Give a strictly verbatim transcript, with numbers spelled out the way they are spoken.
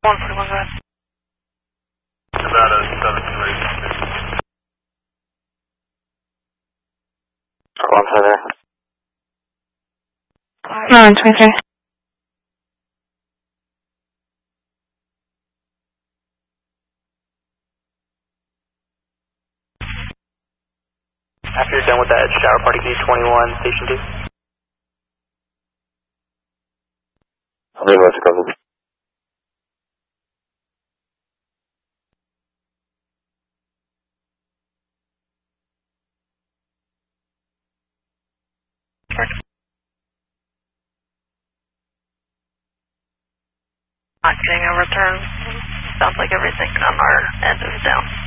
one forty-one, go ahead. Nevada seven three. One center. No, one twenty-three. After you're done with that shower party, D twenty-one, station two. I'll leave us a couple. Not getting a return. Sounds like everything on our end is down.